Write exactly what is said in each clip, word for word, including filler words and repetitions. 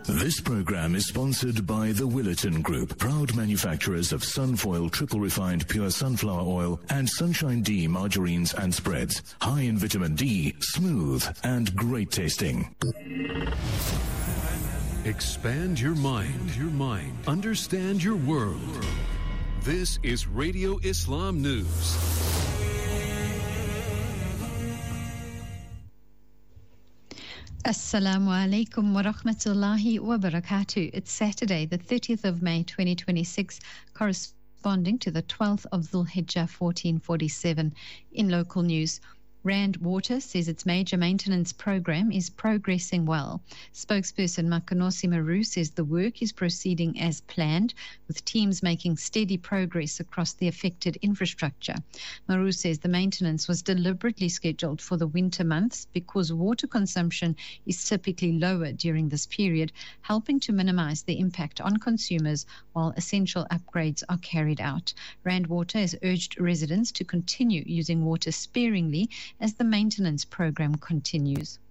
This program is sponsored by the Willerton Group, proud manufacturers of Sunfoil triple refined pure sunflower oil and Sunshine D margarines and spreads. High in vitamin D, smooth and great tasting. Expand your mind, your mind. Understand your world. This is Radio Islam News. Assalamu alaikum wa rahmatullahi wa barakatuh. It's Saturday, the thirtieth of May, twenty twenty-six, corresponding to the twelfth of Dhul Hijjah, fourteen forty-seven. In local news, Rand Water says its major maintenance program is progressing well. Spokesperson Makonosi Maru says the work is proceeding as planned, with teams making steady progress across the affected infrastructure. Maru says the maintenance was deliberately scheduled for the winter months because water consumption is typically lower during this period, helping to minimize the impact on consumers while essential upgrades are carried out. Rand Water has urged residents to continue using water sparingly as the maintenance program continues.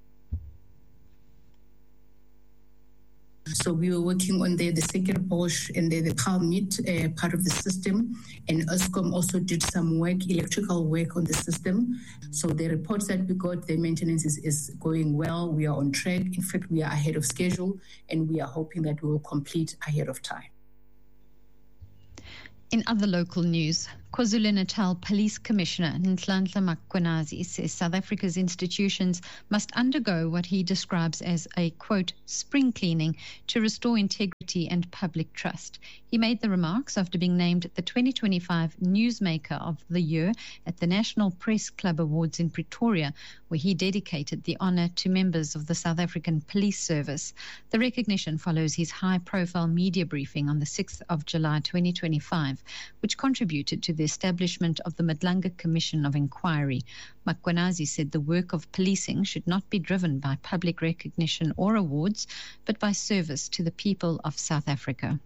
So we were working on the, the Sekir Bosch and the, the Palmit uh, part of the system, and Eskom also did some work, electrical work on the system. So the reports that we got, the maintenance is, is going well. We are on track. In fact, we are ahead of schedule, and we are hoping that we will complete ahead of time. In other local news, KwaZulu-Natal Police Commissioner Nhlanhla Mkhwanazi says South Africa's institutions must undergo what he describes as a, quote, spring cleaning to restore integrity and public trust. He made the remarks after being named the twenty twenty-five Newsmaker of the Year at the National Press Club Awards in Pretoria, where he dedicated the honour to members of the South African Police Service. The recognition follows his high-profile media briefing on the sixth of July twenty twenty-five, which contributed to the establishment of the Madlanga Commission of Inquiry. Mkhwanazi said the work of policing should not be driven by public recognition or awards, but by service to the people of South Africa.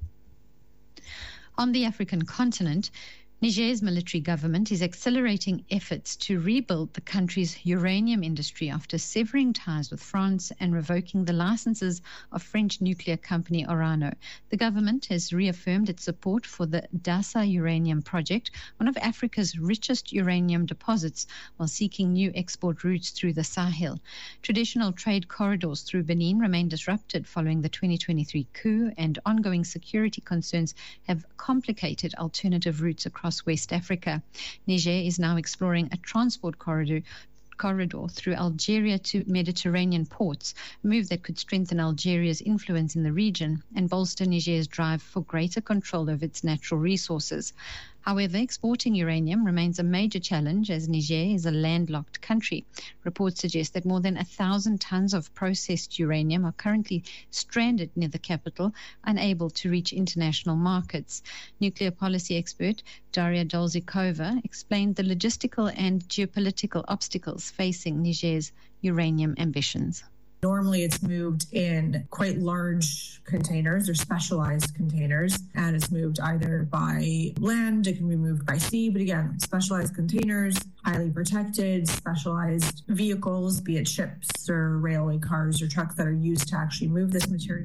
On the African continent, Niger's military government is accelerating efforts to rebuild the country's uranium industry after severing ties with France and revoking the licenses of French nuclear company Orano. The government has reaffirmed its support for the Dassa uranium project, one of Africa's richest uranium deposits, while seeking new export routes through the Sahel. Traditional trade corridors through Benin remain disrupted following the twenty twenty-three coup, and ongoing security concerns have complicated alternative routes across West Africa. Niger is now exploring a transport corridor corridor through Algeria to Mediterranean ports, a move that could strengthen Algeria's influence in the region and bolster Niger's drive for greater control of its natural resources. However, exporting uranium remains a major challenge as Niger is a landlocked country. Reports suggest that more than a thousand tons of processed uranium are currently stranded near the capital, unable to reach international markets. Nuclear policy expert Daria Dolzikova explained the logistical and geopolitical obstacles facing Niger's uranium ambitions. Normally it's moved in quite large containers or specialized containers, and it's moved either by land, it can be moved by sea, but again, specialized containers, highly protected, specialized vehicles, be it ships or railway cars or trucks that are used to actually move this material.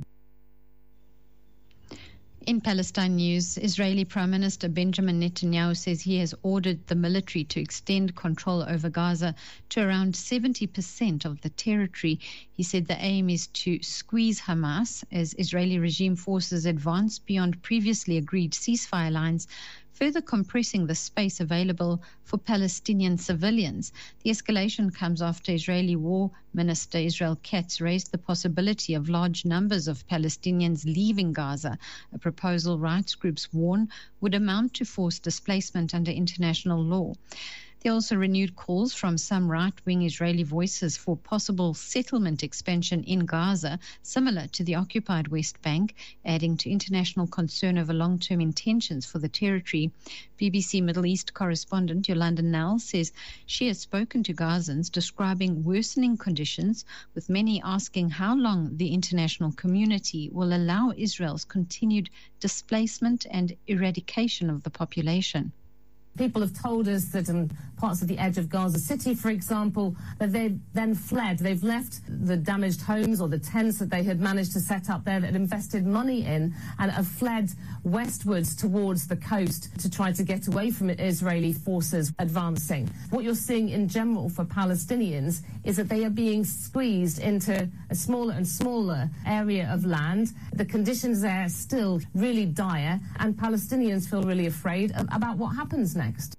In Palestine news, Israeli Prime Minister Benjamin Netanyahu says he has ordered the military to extend control over Gaza to around seventy percent of the territory. He said the aim is to squeeze Hamas as Israeli regime forces advance beyond previously agreed ceasefire lines, further compressing the space available for Palestinian civilians. The escalation comes after Israeli War Minister Israel Katz raised the possibility of large numbers of Palestinians leaving Gaza, a proposal rights groups warn would amount to forced displacement under international law. There are also renewed calls from some right-wing Israeli voices for possible settlement expansion in Gaza, similar to the occupied West Bank, adding to international concern over long-term intentions for the territory. B B C Middle East correspondent Yolanda Nell says she has spoken to Gazans describing worsening conditions, with many asking how long the international community will allow Israel's continued displacement and eradication of the population. People have told us that in parts of the edge of Gaza City, for example, that they've then fled. They've left the damaged homes or the tents that they had managed to set up there, that had invested money in, and have fled westwards towards the coast to try to get away from Israeli forces advancing. What you're seeing in general for Palestinians is that they are being squeezed into a smaller and smaller area of land. The conditions there are still really dire, and Palestinians feel really afraid of, about what happens next.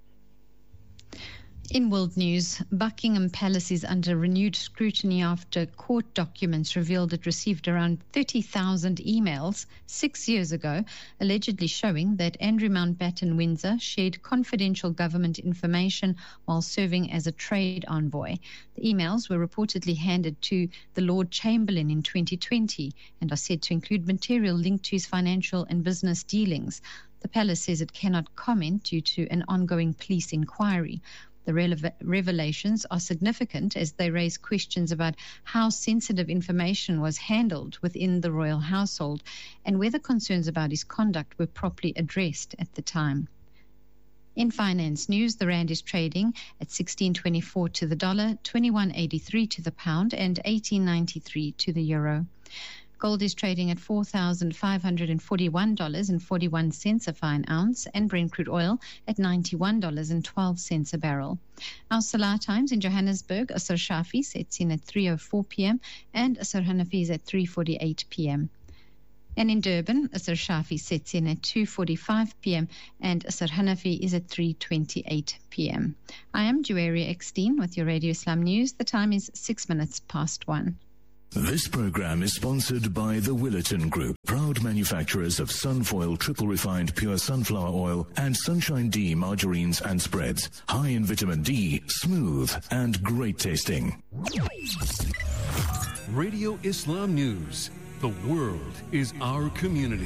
In world news, Buckingham Palace is under renewed scrutiny after court documents revealed it received around thirty thousand emails six years ago, allegedly showing that Andrew Mountbatten Windsor shared confidential government information while serving as a trade envoy. The emails were reportedly handed to the Lord Chamberlain in twenty twenty and are said to include material linked to his financial and business dealings. The palace says it cannot comment due to an ongoing police inquiry. The rele- revelations are significant as they raise questions about how sensitive information was handled within the royal household and whether concerns about his conduct were properly addressed at the time. In finance news, the rand is trading at sixteen twenty-four to the dollar, twenty-one eighty-three to the pound, and eighteen ninety-three to the euro. Gold is trading at four thousand five hundred forty-one dollars and forty-one cents a fine ounce, and Brent crude oil at ninety-one dollars and twelve cents a barrel. Our Salah times in Johannesburg, Asr Shafi sets in at three oh four p.m. and Asr Hanafi is at three forty-eight p.m. And in Durban, Asr Shafi sets in at two forty-five p.m. and Asr Hanafi is at three twenty-eight p.m. I am Juwaria Eckstein with your Radio Islam News. The time is six minutes past one. This program is sponsored by the Willerton Group, proud manufacturers of Sunfoil triple refined pure sunflower oil and Sunshine D margarines and spreads. High in vitamin D, smooth and great tasting. Radio Islam News. The world is our community.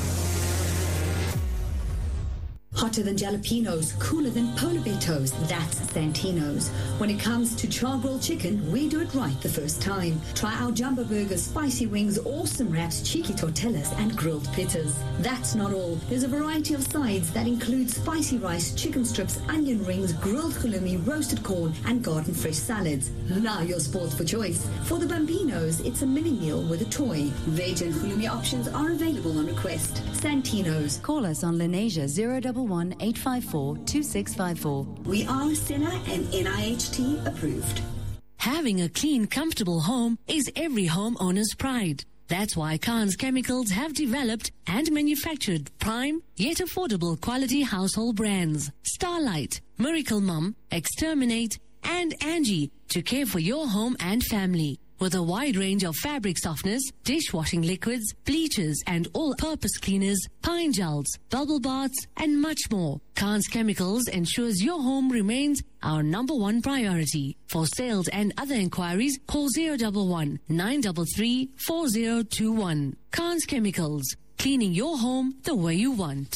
Hotter than jalapenos, cooler than polar bear toes, that's Santino's. When it comes to char-grilled chicken, we do it right the first time. Try our jumbo burgers, spicy wings, awesome wraps, cheeky tortillas, and grilled pittas. That's not all. There's a variety of sides that include spicy rice, chicken strips, onion rings, grilled halloumi, roasted corn, and garden fresh salads. Now your sports for choice. For the Bambinos, it's a mini meal with a toy. Veg and halloumi options are available on request. Santino's. Call us on Lenasia zero one one, eight five four, two six five four. We are S E N A and N I H T approved. Having a clean, comfortable home is every homeowner's pride. That's why Khan's Chemicals have developed and manufactured prime yet affordable quality household brands. Starlight, Miracle Mum, Exterminate, and Angie to care for your home and family. With a wide range of fabric softeners, dishwashing liquids, bleachers, and all-purpose cleaners, pine gels, bubble baths, and much more, Khan's Chemicals ensures your home remains our number one priority. For sales and other inquiries, call zero one one, nine three three, four zero two one. Khan's Chemicals, cleaning your home the way you want.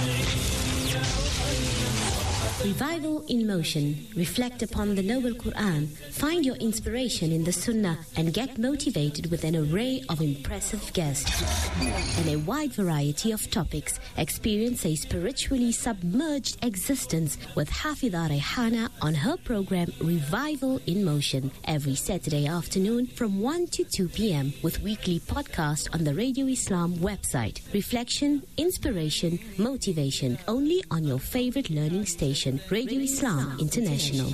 Revival in Motion. Reflect upon the Noble Quran, find your inspiration in the Sunnah, and get motivated with an array of impressive guests and a wide variety of topics. Experience a spiritually submerged existence with Hafidha Rehana on her program Revival in Motion every Saturday afternoon from one to two p.m. with weekly podcast on the Radio Islam website. Reflection, inspiration, motivation, only on your favorite learning station, Radio Islam International.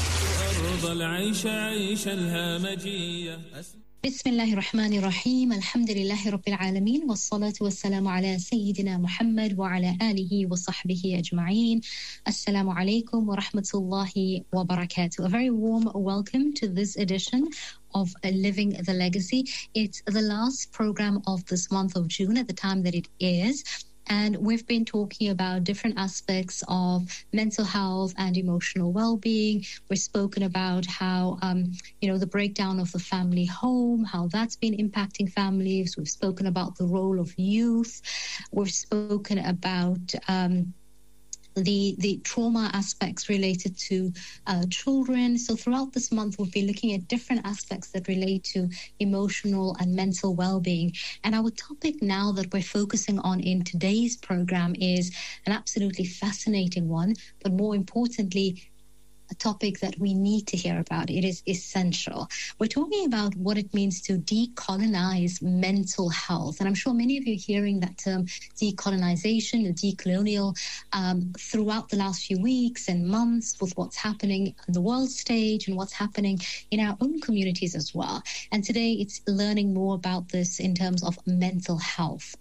بسم الله الرحمن الرحيم الحمد لله رب العالمين والصلاة والسلام على سيدنا محمد وعلى آله وصحبه أجمعين. Assalamu alaikum wa rahmatullahi wa barakatuh. A very warm welcome to this edition of Living the Legacy. It's the last program of this month of June at the time that it airs. And we've been talking about different aspects of mental health and emotional well-being. We've spoken about how, um, you know, the breakdown of the family home, how that's been impacting families. We've spoken about the role of youth. We've spoken about um, the, the trauma aspects related to uh, children. So throughout this month, we'll be looking at different aspects that relate to emotional and mental well-being. And our topic now that we're focusing on in today's program is an absolutely fascinating one, but more importantly, a topic that we need to hear about. It is essential. We're talking about what it means to decolonize mental health. And I'm sure many of you are hearing that term decolonization, or decolonial, um, throughout the last few weeks and months with what's happening on the world stage and what's happening in our own communities as well. And today it's learning more about this in terms of mental health.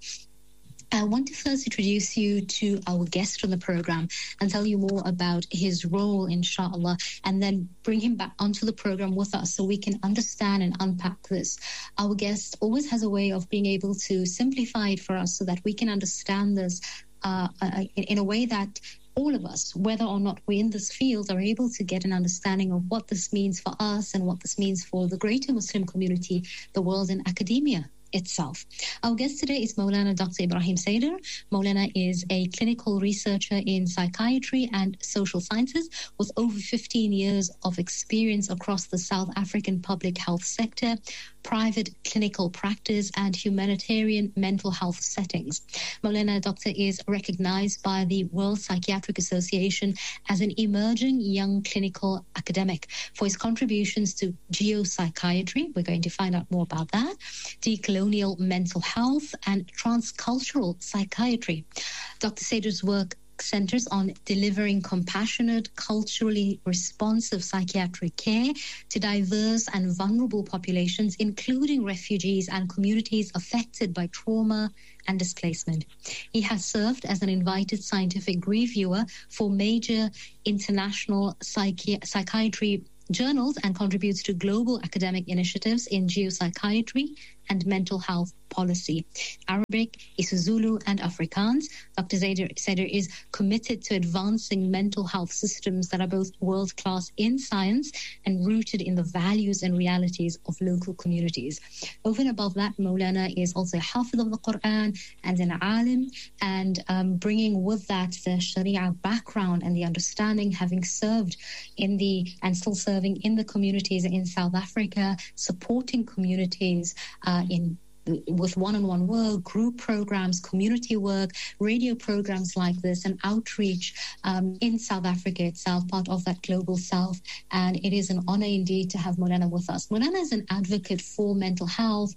I want to first introduce you to our guest on the program and tell you more about his role, inshallah, and then bring him back onto the program with us so we can understand and unpack this. Our guest always has a way of being able to simplify it for us so that we can understand this uh, uh, in, in a way that all of us, whether or not we're in this field, are able to get an understanding of what this means for us and what this means for the greater Muslim community, the world, and academia itself. Our guest today is Maulana Doctor Ibrahim Saider. Maulana is a clinical researcher in psychiatry and social sciences with over fifteen years of experience across the South African public health sector, private clinical practice, and humanitarian mental health settings. Maulana Doctor is recognized by the World Psychiatric Association as an emerging young clinical academic for his contributions to geopsychiatry. We're going to find out more about that. Decolonial mental health and transcultural psychiatry. Doctor Saider's work centers on delivering compassionate, culturally responsive psychiatric care to diverse and vulnerable populations, including refugees and communities affected by trauma and displacement. He has served as an invited scientific reviewer for major international psychi- psychiatry journals and contributes to global academic initiatives in geopsychiatry and mental health policy. Arabic, isiZulu, and Afrikaans. Doctor Saider is committed to advancing mental health systems that are both world-class in science and rooted in the values and realities of local communities. Over and above that, Maulana is also a Hafiz of the Quran and an alim, and um, bringing with that the Sharia background and the understanding, having served in the and still serving in the communities in South Africa, supporting communities uh, in with one-on-one work, group programs, community work, radio programs like this, and outreach um, in South Africa itself, part of that global South. And it is an honor indeed to have Maulana with us. Maulana is an advocate for mental health.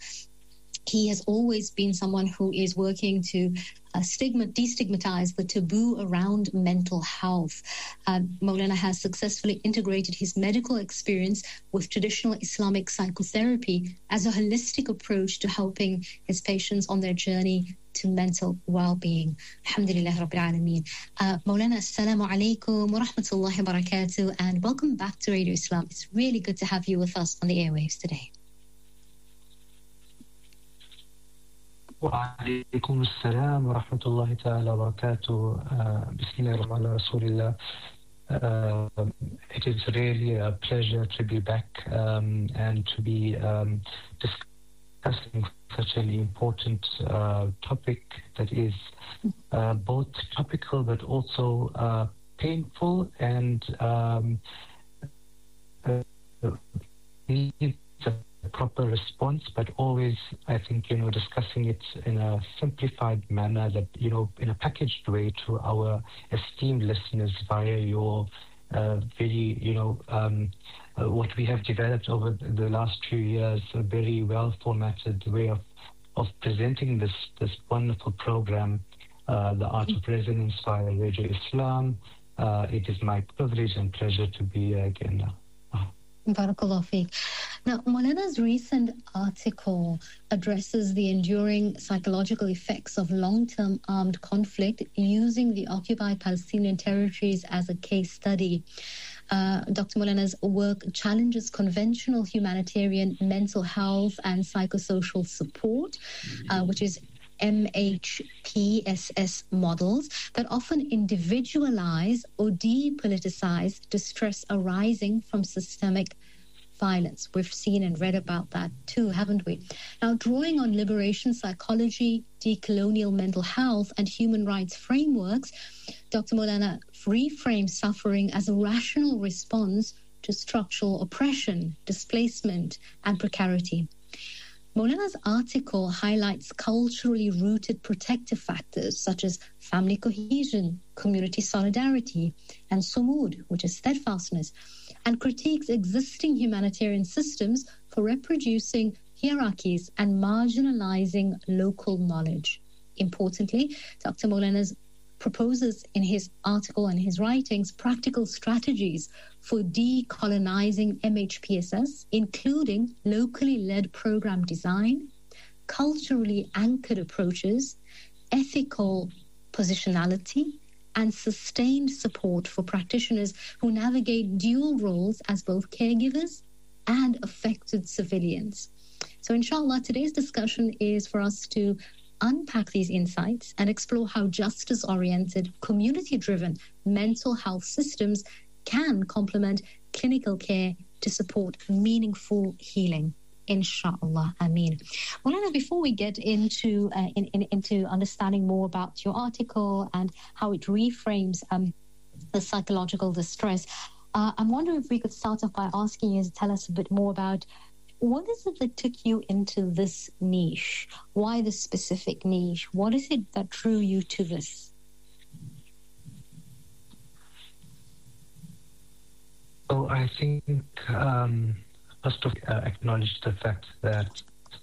He has always been someone who is working to uh, stigma, destigmatize the taboo around mental health. Uh, Maulana has successfully integrated his medical experience with traditional Islamic psychotherapy as a holistic approach to helping his patients on their journey to mental well-being. Alhamdulillah Rabbil Alameen. Uh, Maulana, assalamu alaikum wa rahmatullahi wa barakatuh, and welcome back to Radio Islam. It's really good to have you with us on the airwaves today. وعليكم السلام ورحمة الله تعالى وبركاته. بسم الله الرحمن الرحيم. It is really a pleasure to be back um, and to be um, discussing such an important uh, topic that is uh, both topical but also uh, painful and um, uh, needs a proper response, but always, I think, you know, discussing it in a simplified manner that, you know, in a packaged way to our esteemed listeners via your uh, very, you know, um, uh, what we have developed over the last few years, a very well formatted way of, of presenting this, this wonderful program, uh, The Art of Resonance via Radio Islam. Uh, it is my privilege and pleasure to be here again now. Barakallah feek. Now, Maulana's recent article addresses the enduring psychological effects of long-term armed conflict using the occupied Palestinian territories as a case study. Uh, Doctor Maulana's work challenges conventional humanitarian mental health and psychosocial support, uh, which is M H P S S models that often individualize or depoliticize distress arising from systemic violence. We've seen and read about that too, haven't we? Now, drawing on liberation psychology, decolonial mental health, and human rights frameworks, Doctor Maulana reframes suffering as a rational response to structural oppression, displacement, and precarity. Maulana's article highlights culturally rooted protective factors such as family cohesion, community solidarity, and sumud, which is steadfastness, and critiques existing humanitarian systems for reproducing hierarchies and marginalizing local knowledge. Importantly, Doctor Maulana proposes in his article and his writings practical strategies for decolonizing M H P S S, including locally led program design, culturally anchored approaches, ethical positionality, and sustained support for practitioners who navigate dual roles as both caregivers and affected civilians. So inshallah, today's discussion is for us to unpack these insights and explore how justice-oriented, community-driven mental health systems can complement clinical care to support meaningful healing. Inshallah, Ameen. Maulana, before we get into uh, in, in, into understanding more about your article and how it reframes um, the psychological distress, uh, I'm wondering if we could start off by asking you to tell us a bit more about what is it that took you into this niche? Why this specific niche? What is it that drew you to this? So I think um, first of all, uh, acknowledge the fact that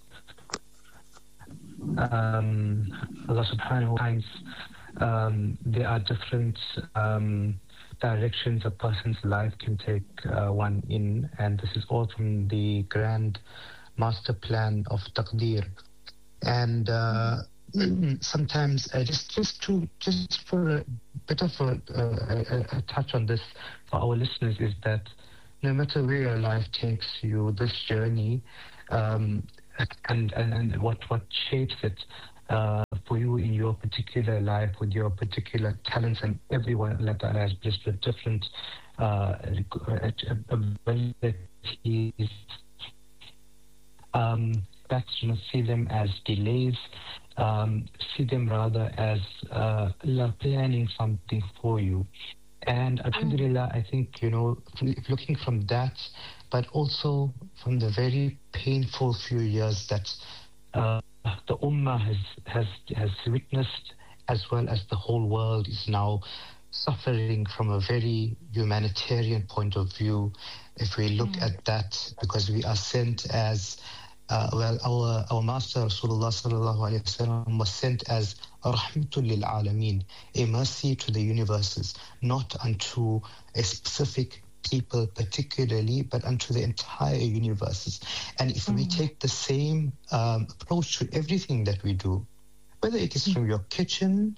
um, Allah subhanahu wa ta'ala, um, there are different um, directions a person's life can take uh, one in, and this is all from the grand master plan of taqdeer. And uh, sometimes uh, just just to just for a bit of a, a, a touch on this for our listeners is that no matter where your life takes you, this journey um, and, and and what what shapes it Uh, for you in your particular life, with your particular talents, and everyone like that has just a different uh, abilities. Um, that's you know, see them as delays, um, see them rather as uh, Allah planning something for you. And alhamdulillah, I think, you know, looking from that, but also from the very painful few years that uh, the Ummah has, has has witnessed, as well as the whole world is now suffering from a very humanitarian point of view. If we look mm. at that, because we are sent as, uh, well, our our Master Rasulullah sallallahu alaihi wasallam was sent as rahmatul lil alameen, a mercy to the universes, not unto a specific people particularly, but unto the entire universes. And if mm. we take the same um, approach to everything that we do, whether it is mm. from your kitchen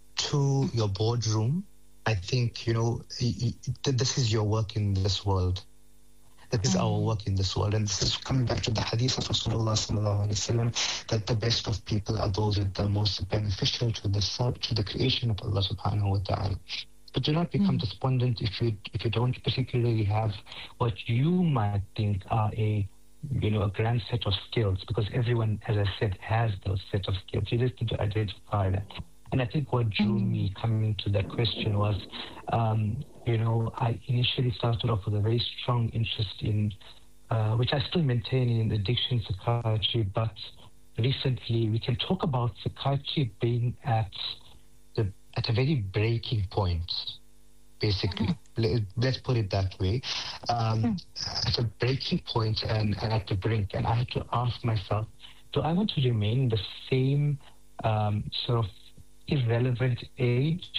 to your boardroom, I think, you know, this is your work in this world. That is mm. our work in this world. And this is coming back to the hadith of Rasulullah sallallahu alaihi wasallam, that the best of people are those that are most beneficial to the to the creation of Allah subhanahu wa ta'ala. But do not become mm. despondent if you if you don't particularly have what you might think are a you know a grand set of skills, because everyone, as I said, has those set of skills. You just need to identify that. And I think what drew mm. me coming to that question was, um, you know, I initially started off with a very strong interest in, uh, which I still maintain, in addiction psychiatry. But recently, we can talk about psychiatry being at the at a very breaking point, basically. Mm. Let's put it that way. Um, mm. At a breaking point and, and at the brink. And I had to ask myself, do I want to remain in the same um, sort of irrelevant age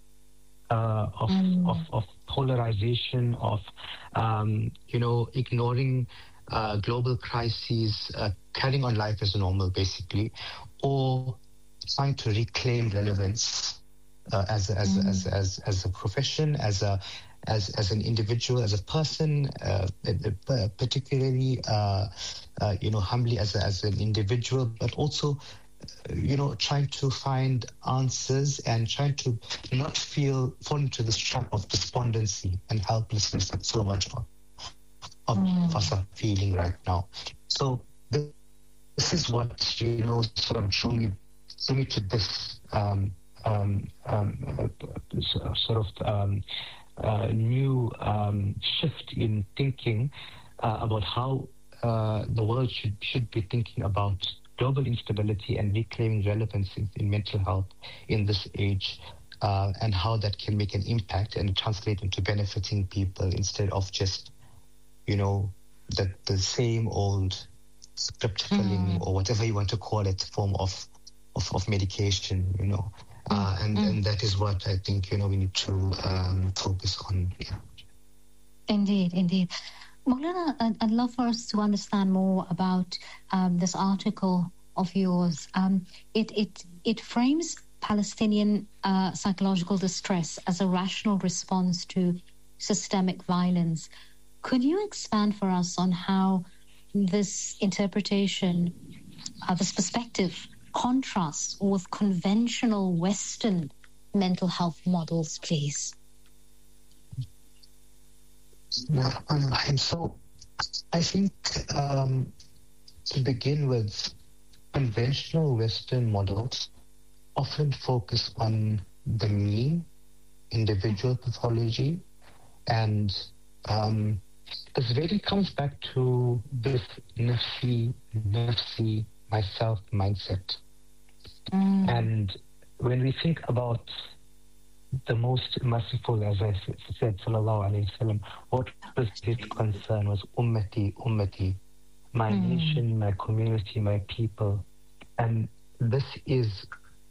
uh, of, mm. of of polarization, of, um, you know, ignoring uh, global crises, uh, carrying on life as normal, basically, or trying to reclaim relevance Uh, as, as, mm. as as as a profession, as a as as an individual, as a person, uh, particularly uh, uh, you know humbly as a, as an individual, but also uh, you know trying to find answers and trying to not feel fall into this trap of despondency and helplessness that so much of, of mm. us are feeling right now. So this is what you know sort of drew me, drew me to this. Um, um, um, uh, sort of um, uh, new um, shift in thinking uh, about how uh, the world should should be thinking about global instability and reclaiming relevance in, in mental health in this age, uh, and how that can make an impact and translate into benefiting people instead of just, you know, the, the same old script filling mm. or whatever you want to call it form of of, of medication, you know. Mm. Uh, and, mm. and that is what I think, you know, we need to um, focus on. Yeah. Indeed, indeed. Maulana, I'd, I'd love for us to understand more about um, this article of yours. Um, it, it, it frames Palestinian uh, psychological distress as a rational response to systemic violence. Could you expand for us on how this interpretation, uh, this perspective, contrasts with conventional Western mental health models, please? Well, and so I think um, to begin with, conventional Western models often focus on the me, individual pathology, and um, this really comes back to this nafsi, nafsi, myself mindset. Mm. And when we think about the most merciful, as I said, sallallahu alayhi wa sallam, what was his concern was ummati, ummati, my mm. nation, my community, my people. And this is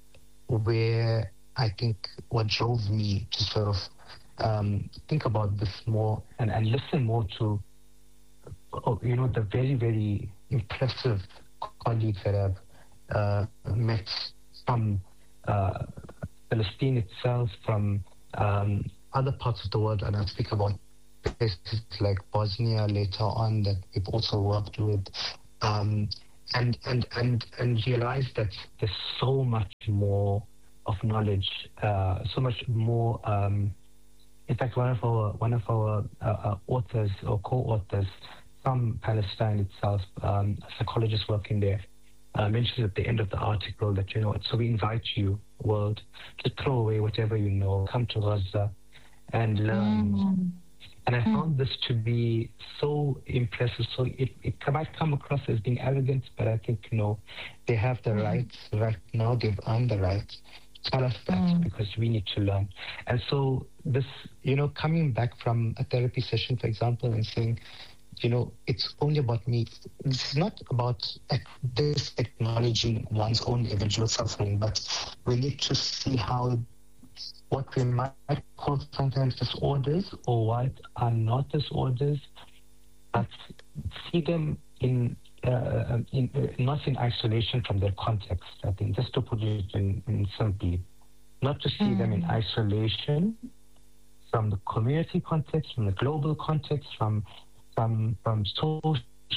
where I think what drove me to sort of um, think about this more and, and listen more to, you know, the very, very impressive colleagues that I've uh, met from uh, Palestine itself, from um, other parts of the world, and I'll speak about places like Bosnia later on that we've also worked with, um, and, and, and, and realize that there's so much more of knowledge, uh, so much more. Um, in fact, one of our one of our uh, uh, authors or co-authors from Palestine itself, um, a psychologist working there, uh, mentions at the end of the article that, you know, so we invite you, world, to throw away whatever you know, come to Gaza and learn. Mm. And I mm. found this to be so impressive. So it, it might come across as being arrogant, but I think, you know, they have the mm. rights right now, they've earned the rights. Tell us that mm. because we need to learn. And so this, you know, coming back from a therapy session, for example, and saying, you know, it's only about me. This is not about this acknowledging one's own individual suffering, but we need to see how what we might call sometimes disorders or what are not disorders, but see them in, uh, in uh, not in isolation from their context. I think just to put it in, in simply, not to see mm. them in isolation from the community context, from the global context, from From, from social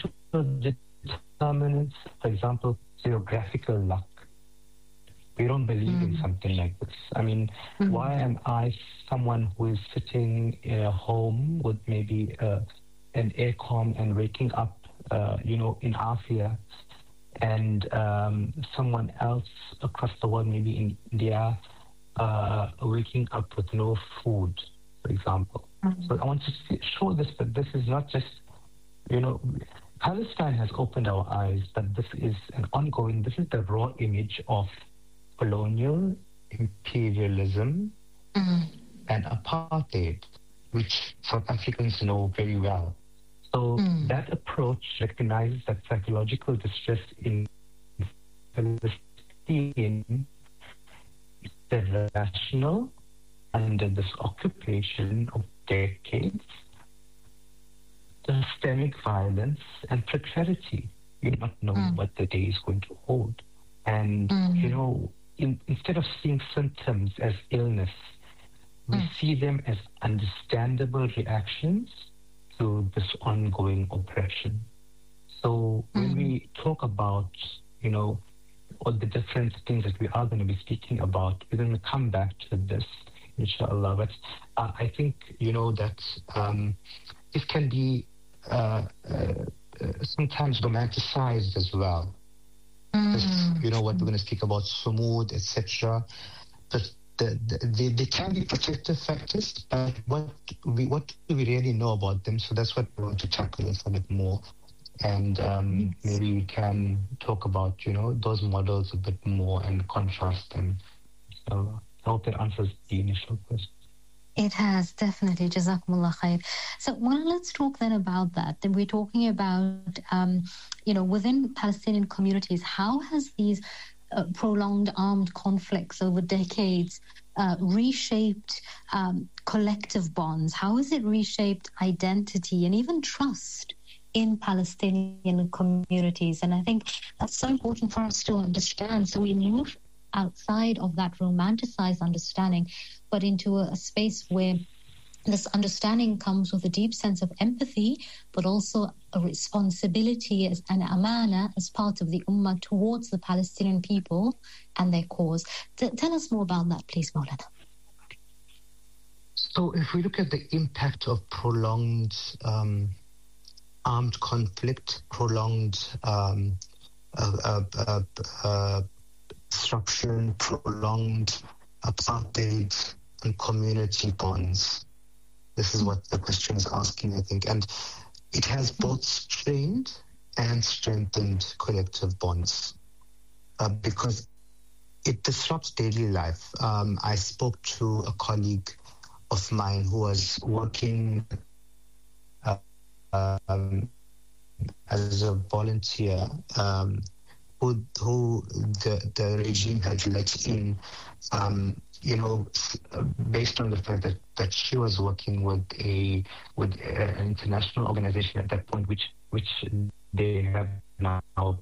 determinants, for example, geographical luck. We don't believe mm. in something like this. I mean, mm. why am I someone who is sitting in a home with maybe uh, an aircon and waking up, uh, you know, in Afia, and um, someone else across the world, maybe in India, uh, waking up with no food, for example. Mm-hmm. So I want to see, show this, that this is not just, you know, Palestine has opened our eyes, but this is an ongoing, this is the raw image of colonial imperialism mm-hmm. and apartheid, which South Africans know very well. So mm. that approach recognizes that psychological distress in Palestine is irrational under this occupation of decades, systemic violence and precarity. You do not know mm. what the day is going to hold. And, mm. you know, in, instead of seeing symptoms as illness, we mm. see them as understandable reactions to this ongoing oppression. So mm. when we talk about, you know, all the different things that we are going to be speaking about, we're going to come back to this, inshallah. But uh, I think, you know, that um, this can be uh, uh, sometimes romanticized as well. Mm. This, you know, what we're going to speak about, sumud, et cetera. the, the, the, they can be protective factors, but what we what do we really know about them? So that's what we want to tackle a bit more. And um, maybe we can talk about, you know, those models a bit more and contrast them. So I hope that answers the initial question. It has, definitely. Jazakumullah khair. So well, let's talk then about that. Then we're talking about, um, you know, within Palestinian communities, how has these uh, prolonged armed conflicts over decades uh, reshaped um, collective bonds? How has it reshaped identity and even trust in Palestinian communities? And I think that's so important for us to understand. So we move outside of that romanticized understanding, but into a, a space where this understanding comes with a deep sense of empathy, but also a responsibility as an amana as part of the ummah towards the Palestinian people and their cause. T- tell us more about that, please, Maulana. So if we look at the impact of prolonged um, armed conflict, prolonged um, uh, uh, uh, uh, disruption, prolonged apartheid and community bonds. This is what the question is asking, I think. And it has both strained and strengthened collective bonds uh, because it disrupts daily life. Um, I spoke to a colleague of mine who was working uh, um, as a volunteer um, who, who the, the regime had let in, um, you know, based on the fact that, that she was working with a with an international organization at that point, which which they have now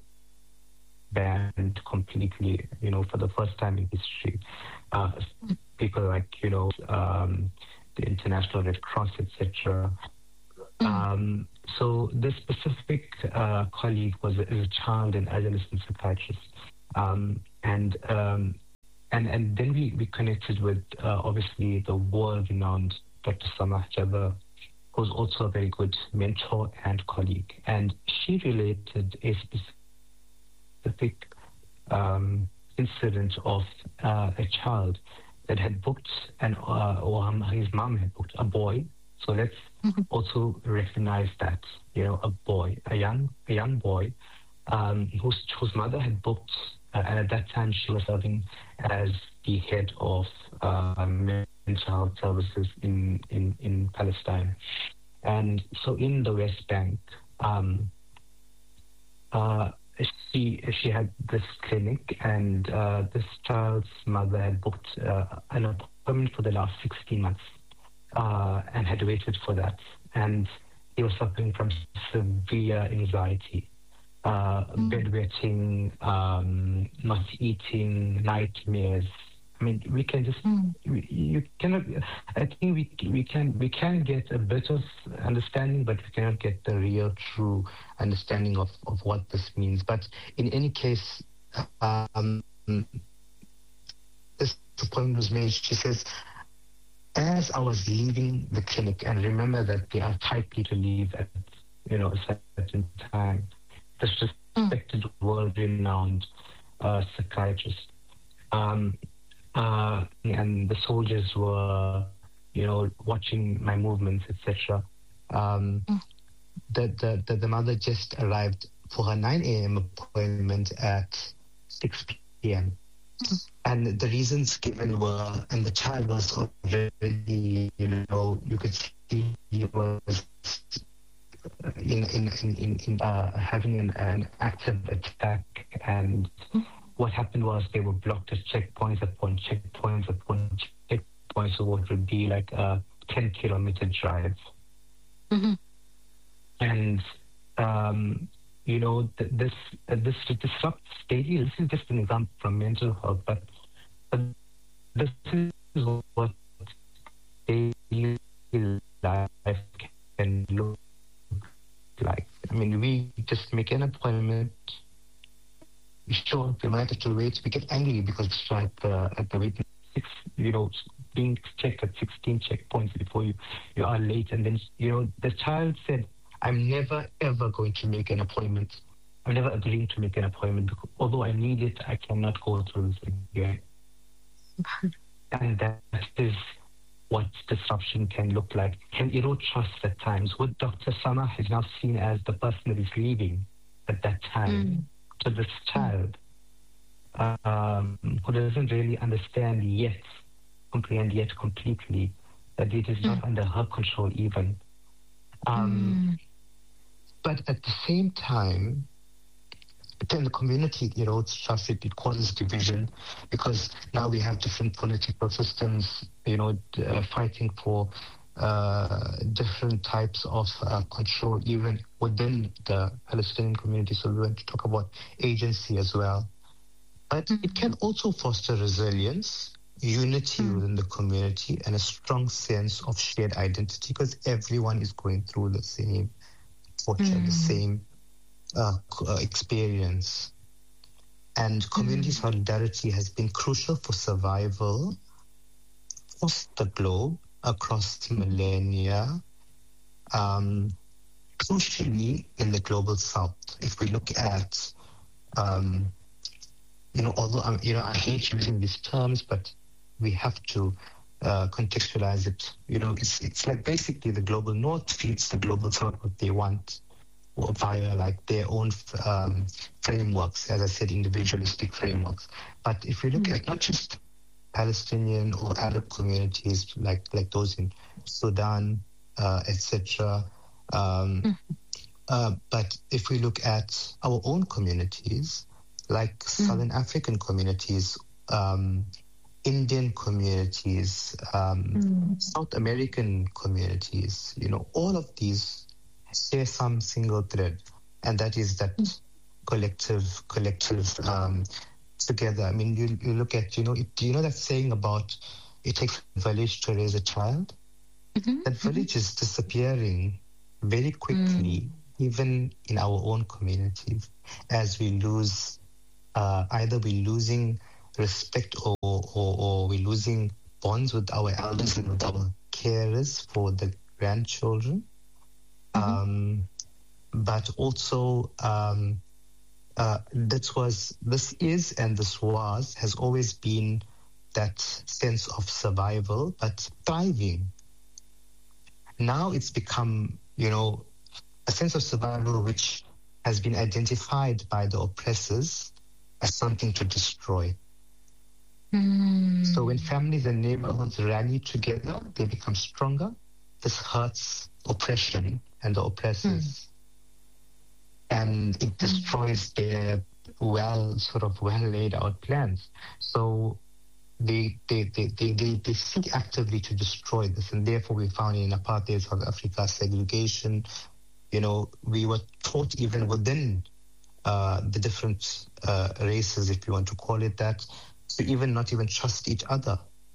banned completely, you know, for the first time in history. Uh, people like, you know, um, the International Red Cross, et cetera. Mm. Um, so this specific uh, colleague was a, is a child and adolescent psychiatrist, um, and um, and and then we, we connected with uh, obviously the world-renowned Doctor Samah Jabbar, who's also a very good mentor and colleague, and she related a specific um, incident of uh, a child that had booked an uh, or his mom had booked a boy. So let's mm-hmm. also recognize that, you know, a boy, a young, a young boy, um, whose whose mother had booked, uh, and at that time she was serving as the head of uh, mental health services in, in, in Palestine, and so in the West Bank, um, uh, she she had this clinic, and uh, this child's mother had booked uh, an appointment for the last sixteen months. Uh, and had waited for that. And he was suffering from severe anxiety, uh, mm. bedwetting, um, not eating, nightmares. I mean, we can just, mm. we, you cannot, I think we we can we can get a bit of understanding, but we cannot get the real, true understanding of, of what this means. But in any case, um, this appointment was made. She says, as I was leaving the clinic, and remember that they are tightly to leave at, you know, a certain time, this respected, mm. world-renowned uh, psychiatrist, um, uh, and the soldiers were, you know, watching my movements, et cetera. Um, mm. the, the, the the mother just arrived for her nine a.m. appointment at six p.m. And the reasons given were, and the child was already, you know, you could see he was in in in, in uh, having an, an active attack. And what happened was they were blocked at checkpoints upon checkpoints upon checkpoints, so what would be like a ten kilometer drive. Mm-hmm. And um, you know, th- this uh, this disrupts daily. This is just an example from mental health, but, but this is what daily life can look like. I mean, we just make an appointment. Sure, we might have to wait. We get angry because we start uh, at the waiting six, you know, being checked at sixteen checkpoints before you you are late, and then you know the child said, I'm never, ever going to make an appointment. I'm never agreeing to make an appointment. Because although I need it, I cannot go through this again. and that is what disruption can look like, can erode trust at times. What Doctor Samah is now seen as the person that is leaving at that time mm. to this child um, who doesn't really understand yet, comprehend yet completely that it is mm. not under her control even. Um, mm. But at the same time, then the community erodes trust, it, it causes division, because now we have different political systems, you know, uh, fighting for uh, different types of uh, control, even within the Palestinian community. So we're going to talk about agency as well. But mm-hmm. it can also foster resilience, unity mm-hmm. within the community, and a strong sense of shared identity, because everyone is going through the same torture, mm-hmm. the same Uh, uh, experience. And community mm. solidarity has been crucial for survival across the globe, across millennia, um, crucially in the global south. If we look at, um, you know, although um, you know, I hate using these terms, but we have to uh, contextualize it. You know, it's it's like basically the global north feeds the global south what they want, via like their own um, frameworks, as I said, individualistic frameworks. But if we look mm-hmm. at not just Palestinian or Arab communities like like those in Sudan, uh, et cetera, um, mm-hmm. uh, but if we look at our own communities, like mm-hmm. Southern African communities, um, Indian communities, um, mm-hmm. South American communities, you know, all of these share some single thread, and that is that mm. collective, collective um, together. I mean, you you look at, you know, it, you know that saying about it takes a village to raise a child? Mm-hmm. That village mm-hmm. is disappearing very quickly, mm. even in our own communities, as we lose, uh, either we're losing respect or, or, or we're losing bonds with our elders and with our carers for the grandchildren. Mm-hmm. Um, but also, um, uh, that was, this is, and this was, has always been that sense of survival, but thriving. Now it's become, you know, a sense of survival which has been identified by the oppressors as something to destroy. Mm. So when families and neighborhoods rally together, they become stronger. This hurts oppression and the oppressors. Mm. And it destroys their well, sort of well laid out plans. So they they, they, they, they they seek actively to destroy this. And therefore we found in apartheid South Africa segregation. You know, we were taught even within uh, the different uh, races, if you want to call it that, to even not even trust each other.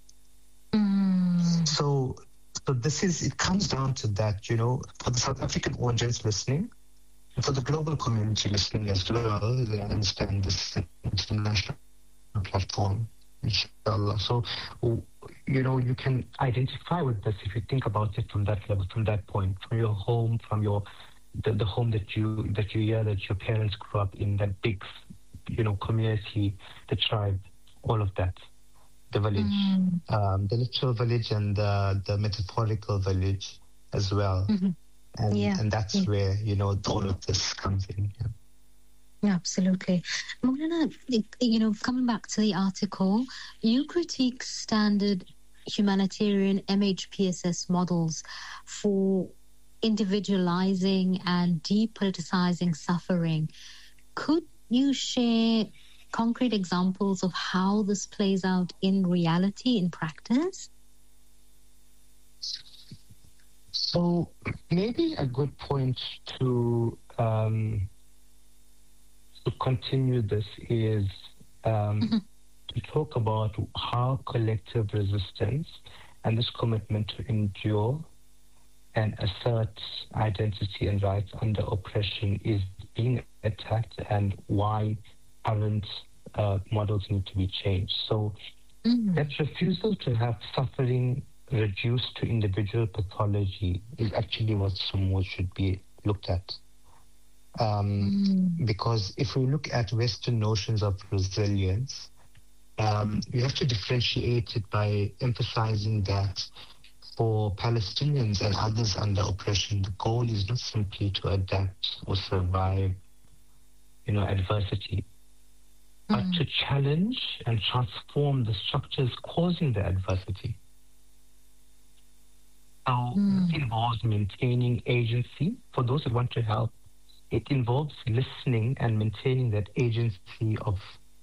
Mm. So So this is, it comes down to that, you know, for the South African audience listening, and for the global community listening as well, they understand this international platform, inshallah. So, you know, you can identify with this if you think about it from that level, from that point, from your home, from your, the, the home that you, that you hear that your parents grew up in, that big, you know, community, the tribe, all of that. The village, mm. um, the literal village and the, the metaphorical village as well. Mm-hmm. And, yeah. and that's yeah. where, you know, all of this comes in. Yeah. Yeah, absolutely. Maulana, you know, coming back to the article, you critique standard humanitarian M H P S S models for individualizing and depoliticizing suffering. Could you share concrete examples of how this plays out in reality, in practice? So maybe a good point to um, to continue this is um, mm-hmm. to talk about how collective resistance and this commitment to endure and assert identity and rights under oppression is being attacked, and why current uh, models need to be changed. So mm-hmm. that refusal to have suffering reduced to individual pathology is actually what somewhat should be looked at. Um, mm. Because if we look at Western notions of resilience, um, we have to differentiate it by emphasizing that for Palestinians and others under oppression, the goal is not simply to adapt or survive, you know, adversity, mm. but to challenge and transform the structures causing the adversity. So mm. it involves maintaining agency for those that want to help. It involves listening and maintaining that agency of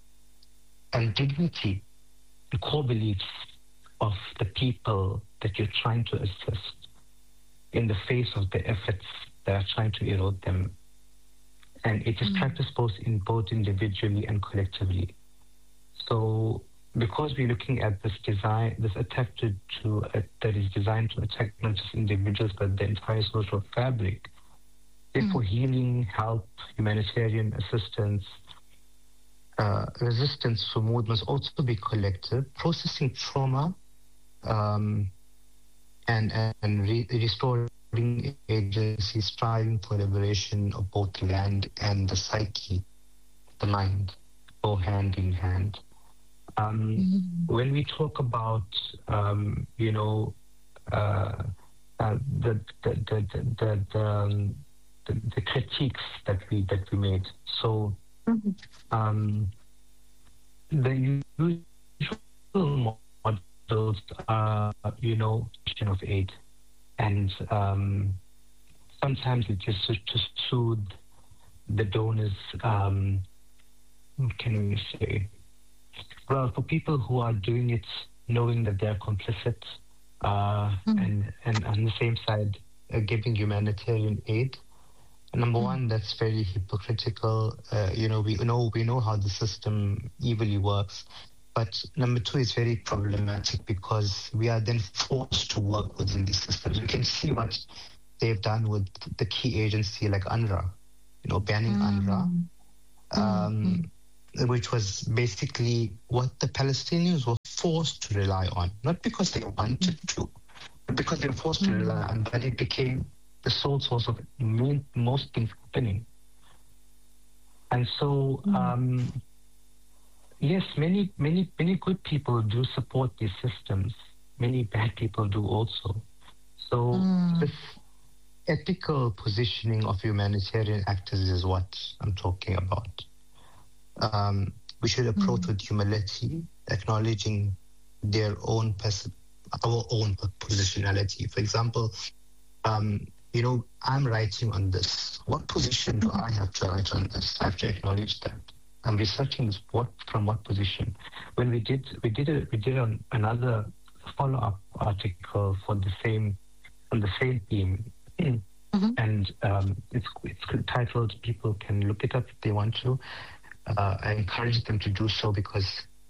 and dignity, the core beliefs of the people that you're trying to assist in the face of the efforts that are trying to erode them. And it is mm. practiced both in both individually and collectively. So because we're looking at this design, this attack to, to uh, that is designed to attack not just individuals, but the entire social fabric, therefore mm. healing, help, humanitarian assistance, uh, resistance for mood must also be collective, processing trauma, um, and, and re- restoring agency, striving for liberation of both land and the psyche, the mind, go hand in hand. Um, mm-hmm. When we talk about, um, you know, uh, uh, the, the, the, the, the, the, um, the, the critiques that we that we made, so mm-hmm. um, the usual models are, you know, of aid, and um, sometimes it just to, to soothe the donors. Um, what can we say? Well, for people who are doing it knowing that they're complicit, uh, mm. and, and on the same side, uh, giving humanitarian aid. Number mm. one, that's very hypocritical. Uh, you know, we know we know how the system evilly works. But number two is very problematic because we are then forced to work within the system. You can see what they've done with the key agency like UNRWA, you know, banning mm. UNRWA. Um, mm. which was basically what the Palestinians were forced to rely on, not because they wanted to, but because they were forced mm. to rely on, but it became the sole source of most things happening. And so, mm. um, yes, many, many, many good people do support these systems. Many bad people do also. So mm. this ethical positioning of humanitarian actors is what I'm talking about. Um, we should approach mm. with humility, acknowledging their own, pers- our own positionality. For example, um, you know, I'm writing on this. What position do I have to write on this? I have to acknowledge that. I'm researching this. What from what position? When we did, we did a, we did an, another follow-up article for the same, on the same theme, mm-hmm. and um, it's it's titled. People can look it up if they want to. Uh, I encourage them to do so because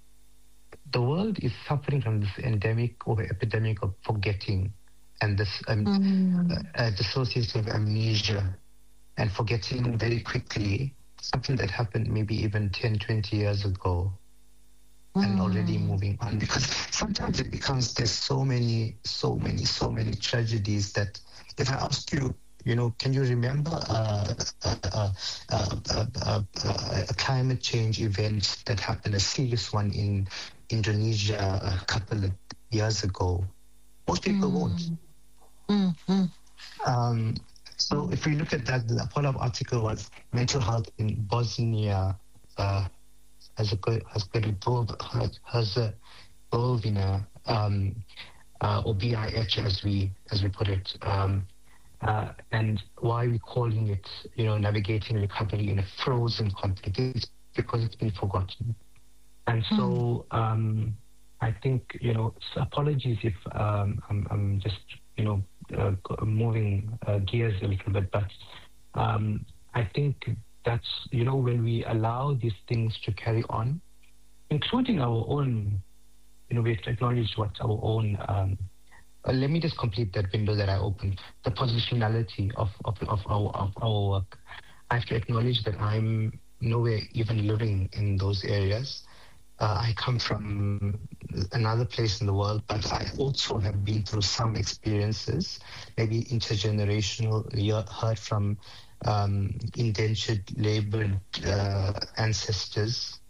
the world is suffering from this endemic or epidemic of forgetting and this um, mm. uh, uh, dissociative amnesia and forgetting very quickly something that happened maybe even ten, twenty years ago mm. and already moving on, because sometimes it becomes there's so many, so many, so many tragedies that if I ask you, you know, can you remember uh, uh, uh, uh, uh, uh, uh, a climate change event that happened, a serious one in Indonesia a couple of years ago? Most people mm. won't. Mm-hmm. Um, so if we look at that, the follow-up article was mental health in Bosnia uh, has a good, has good evolved, has a Bovina, um, uh, or B I H as we as we put it. Um, Uh, and why are we calling it, you know, navigating recovery in a frozen conflict? It's because it's been forgotten. And so um, I think, you know, apologies if um, I'm, I'm just, you know, uh, moving uh, gears a little bit, but um, I think that's, you know, when we allow these things to carry on, including our own, you know, we have to acknowledge what our own um, Uh, let me just complete that window that I opened. The positionality of, of, of, our, of our work. I have to acknowledge that I'm nowhere even living in those areas. Uh, I come from another place in the world, but I also have been through some experiences, maybe intergenerational, heard from um, indentured labor uh, ancestors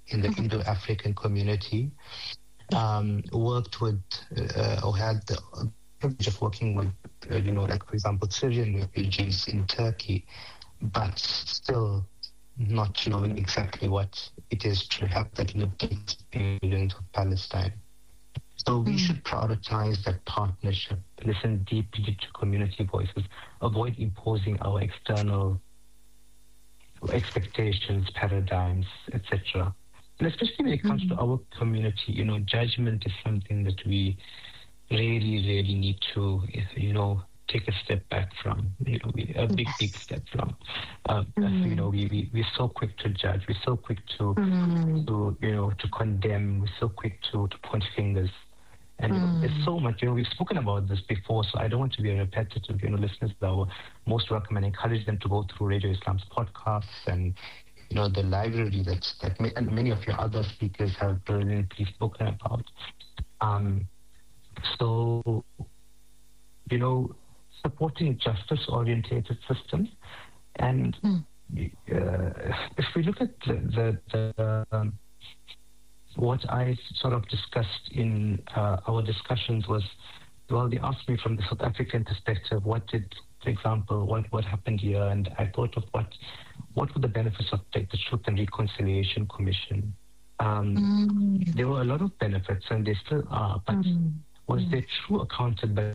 in the Indo-African community, um, worked with uh, or had the privilege of working with, uh, you know, like, for example, Syrian refugees in Turkey, but still not knowing exactly what it is to have that lived experience of Palestine. So we mm. should prioritize that partnership, listen deeply to community voices, avoid imposing our external expectations, paradigms, et cetera. And especially when it comes mm. to our community, you know, judgment is something that we really, really need to, you know, take a step back from, you know, we, a big, yes. big step from. Uh, mm. You know, we, we, we're so quick to judge. We're so quick to, mm. to you know, to condemn. We're so quick to, to point fingers. And mm. there's so much, you know, we've spoken about this before, so I don't want to be repetitive. You know, listeners are most welcome, and encourage them to go through Radio Islam's podcasts and, you know, the library that, that may, and many of your other speakers have brilliantly spoken about. Um, so, you know, supporting justice-orientated systems. And mm. uh, if we look at the, the, the um, what I sort of discussed in uh, our discussions was, well, they asked me from the South African perspective, what did, for example, what, what happened here? And I thought of what what were the benefits of like, the Truth and Reconciliation Commission. Um, mm. There were a lot of benefits, and they still are, but mm. was there true accountability?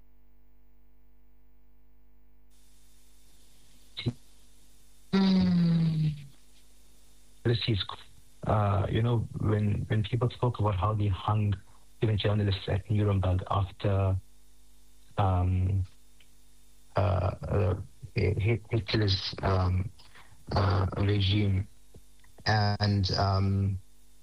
Mm. Uh, you know, when when people spoke about how they hung even journalists at Nuremberg after um, uh, uh, Hitler's um, uh, regime, and um,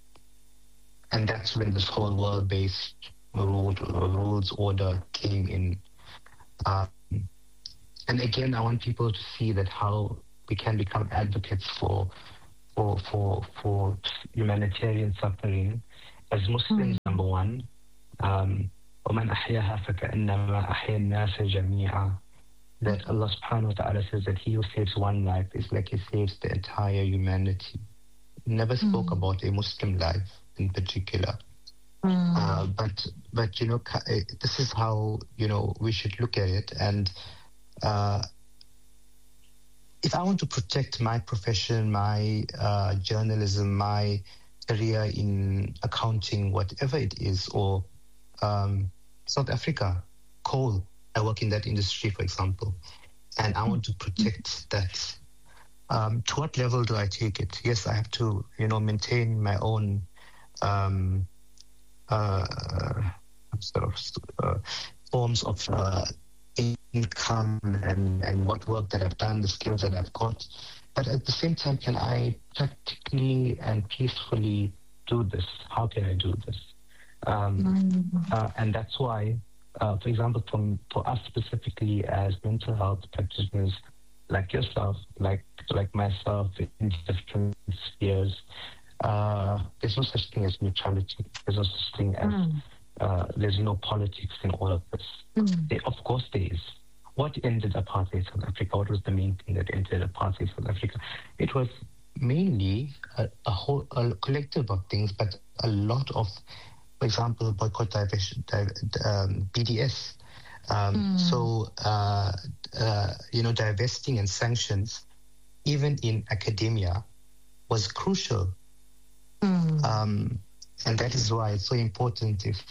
and that's when this whole world-based rule, rules order came in. Um, and again, I want people to see that how we can become advocates for. For, for for humanitarian suffering as Muslims, mm. number one, um, وَمَنْ أَحْيَاهَا فَكَأَنَّمَا أَحْيَا النَّاسَ جَمِيعًا. That Allah subhanahu wa ta'ala says that he who saves one life is like he saves the entire humanity. He never mm. spoke about a Muslim life in particular. Mm. Uh, but, but, you know, this is how, you know, we should look at it. And uh, if I want to protect my profession, my uh, journalism, my career in accounting, whatever it is, or um, South Africa, coal, I work in that industry, for example, and I want to protect that. Um, to what level do I take it? Yes, I have to, you know, maintain my own um, uh, sort of uh, forms of uh, income and, and what work that I've done, the skills that I've got. But at the same time, can I practically and peacefully do this? How can I do this? Um, mm-hmm. uh, and that's why, uh, for example, from, for us specifically as mental health practitioners, like yourself, like like myself, in different spheres, uh, there's no such thing as neutrality. There's no such thing as mm. Uh, there's no politics in all of this. Mm. They, of course there is. What ended apartheid South Africa? What was the main thing that ended apartheid South Africa? It was mainly a, a whole a collective of things, but a lot of, for example, boycott, diversion, um, B D S. Um, mm. So, uh, uh, you know, divesting and sanctions, even in academia, was crucial. Mm. Um, and that is why it's so important if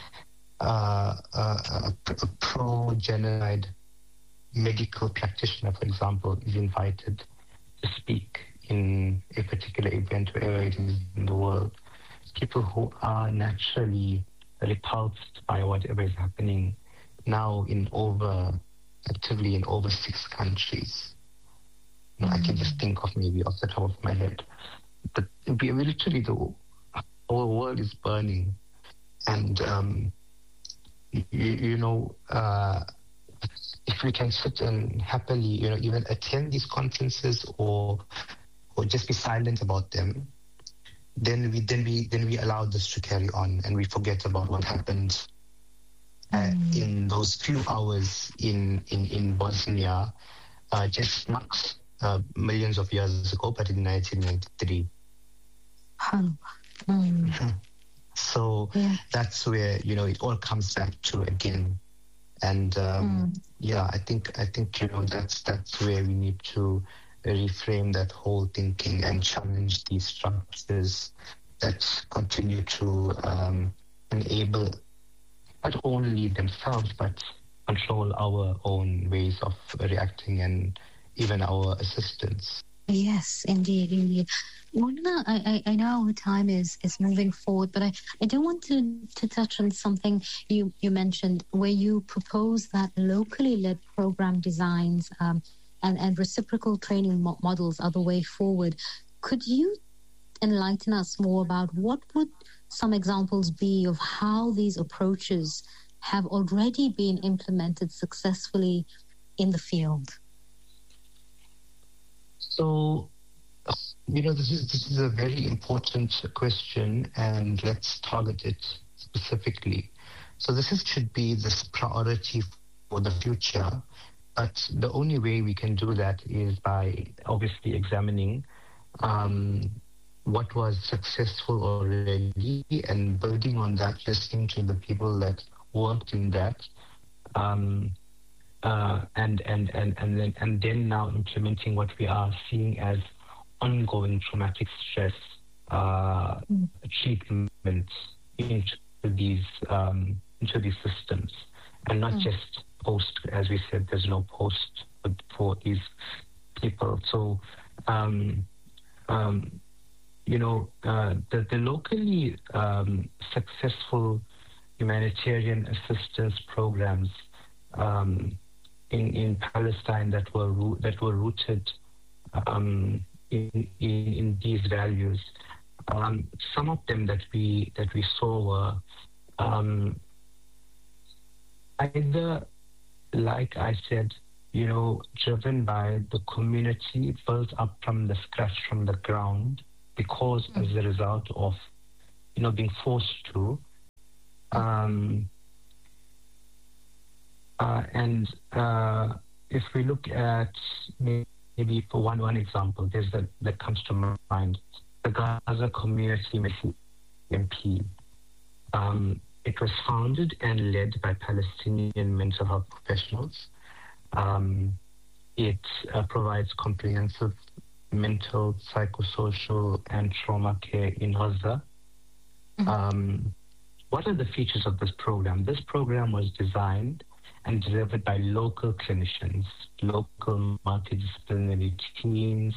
Uh, uh, a, a pro-genocide medical practitioner, for example, is invited to speak in a particular event wherever it is in the world. People who are naturally repulsed by whatever is happening now in over, actively in over six countries. You know, mm-hmm. I can just think of maybe off the top of my head. But we literally, the whole world is burning. And, um, You, you know, uh, if we can sit and happily, you know, even attend these conferences or or just be silent about them, then we then we then we allow this to carry on and we forget about what happened uh, mm. in those few hours in in in Bosnia, uh, just not uh, millions of years ago, but in nineteen ninety-three. SubhanAllah. Mm. So yeah. that's where, you know, it all comes back to again. And um, mm. yeah, I think I think you know that's that's where we need to reframe that whole thinking and challenge these structures that continue to um, enable not only themselves but control our own ways of reacting and even our assistance. Yes, indeed, indeed. Maulana, I, I, I know our time is, is moving forward, but I, I do want to, to touch on something you, you mentioned where you propose that locally led program designs um, and, and reciprocal training mo- models are the way forward. Could you enlighten us more about what would some examples be of how these approaches have already been implemented successfully in the field? So, you know, this is this is a very important question, and let's target it specifically. So this is, should be this priority for the future, but the only way we can do that is by obviously examining um, what was successful already and building on that, listening to the people that worked in that. Um, Uh, and, and, and, and, then, and then now implementing what we are seeing as ongoing traumatic stress uh, mm. treatment into these um, into these systems, and not mm. just post. As we said, there's no post for these people. So, um, um, you know, uh, the, the locally um, successful humanitarian assistance programs Um, In, in Palestine that were ro- that were rooted um, in, in in these values. Um, some of them that we that we saw were um, either, like I said, you know, driven by the community, built up from the scratch, from the ground, because mm. as a result of, you know, being forced to. Um, Uh, and uh, if we look at maybe for one one example, there's that that comes to mind, the Gaza Community M P. Um, it was founded and led by Palestinian mental health professionals. Um, it uh, provides comprehensive mental, psychosocial, and trauma care in Gaza. Mm-hmm. Um, what are the features of this program? This program was designed and delivered by local clinicians, local multidisciplinary teams,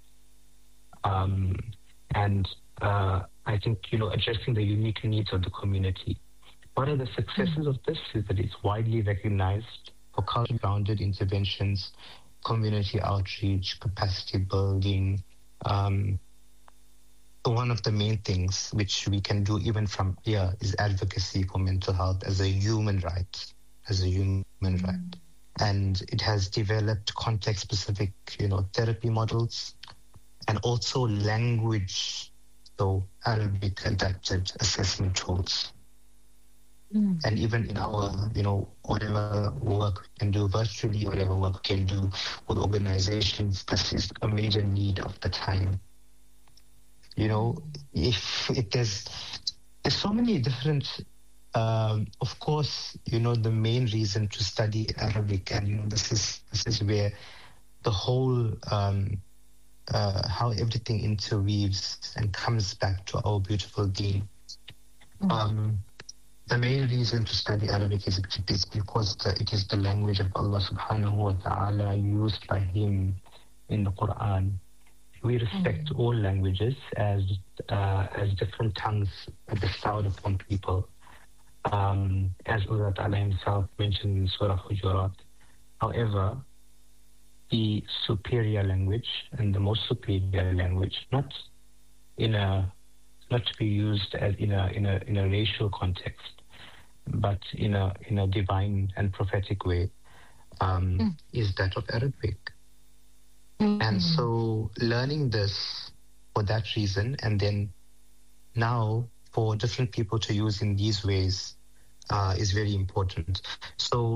um, and uh, I think, you know, addressing the unique needs of the community. One of the successes of this is that it's widely recognized for culture-grounded interventions, community outreach, capacity building. Um, one of the main things which we can do even from here is advocacy for mental health as a human right. as a human right. And it has developed context-specific, you know, therapy models and also language, so Arabic-adapted assessment tools. Mm. And even in our, you know, whatever work we can do virtually, whatever work we can do with organizations, this is a major need of the time. You know, if if there's there's so many different Um, of course, you know, the main reason to study Arabic, and you know, this is this is where the whole um, uh, how everything interweaves and comes back to our beautiful deen. Mm-hmm. Um, the main reason to study Arabic is, is because the, it is the language of Allah Subhanahu wa Taala, used by Him in the Quran. We respect mm-hmm. all languages as uh, as different tongues are bestowed upon people. Um, as Allah Ta'ala himself mentioned in Surah Hujurat. However, the superior language and the most superior language, not in a not to be used as in a in a in a racial context, but in a in a divine and prophetic way, um, mm. is that of Arabic. Mm-hmm. And so learning this for that reason, and then now for different people to use in these ways uh, is very important. So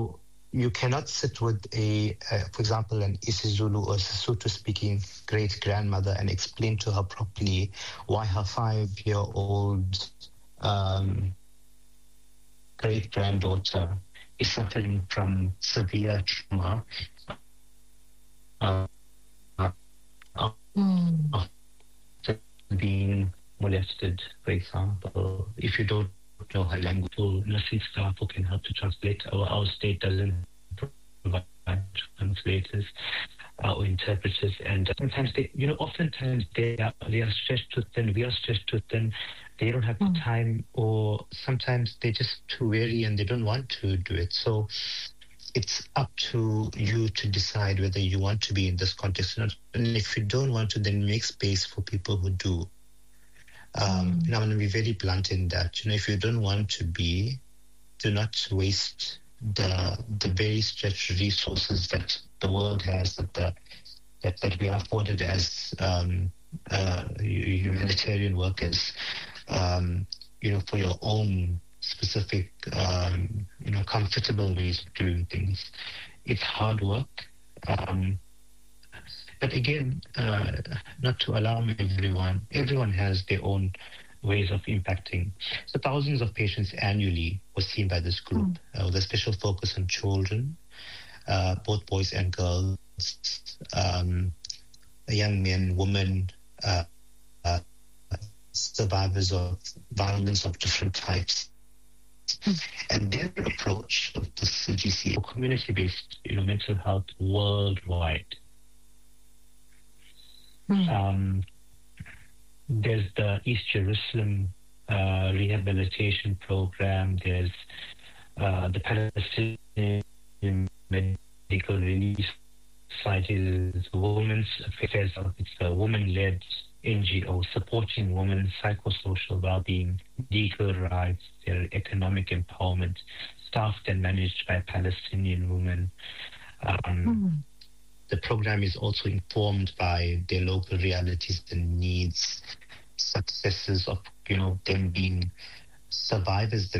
you cannot sit with a, uh, for example, an isiZulu or Sesotho-speaking great-grandmother and explain to her properly why her five-year-old um, great-granddaughter is suffering from severe trauma. Uh, uh, uh, mm. being molested, for example. If you don't know her language, nursing staff who can help to translate. Our, our state doesn't provide translators uh, or interpreters, and sometimes they, you know, oftentimes they are, they are stretched too thin. We are stretched too thin. They don't have mm. the time, or sometimes they're just too weary and they don't want to do it. So it's up to you to decide whether you want to be in this context or not. And if you don't want to, then make space for people who do. Um, mm. And I'm going to be very blunt in that. You know, if you don't want to be, do not waste the the very stretched resources that the world has, that the, that, that we are afforded as um, uh, humanitarian workers. Um, you know, for your own specific, um, you know, comfortable ways of doing things. It's hard work. Um, but again, uh, not to alarm everyone, everyone has their own ways of impacting. So thousands of patients annually were seen by this group mm. uh, with a special focus on children, uh, both boys and girls, um, young men, women, uh, uh, survivors of violence of different types. Mm. And their approach of the C G C, community-based, you know, mental health worldwide. Mm. Um, there's the East Jerusalem uh, rehabilitation program. There's uh, the Palestinian Medical Relief Society. There's Women's Affairs. It's a woman-led N G O supporting women's psychosocial well-being, legal rights, their economic empowerment, staffed and managed by Palestinian women. Um, mm. The program is also informed by their local realities and needs, successes of, you know, them being survivors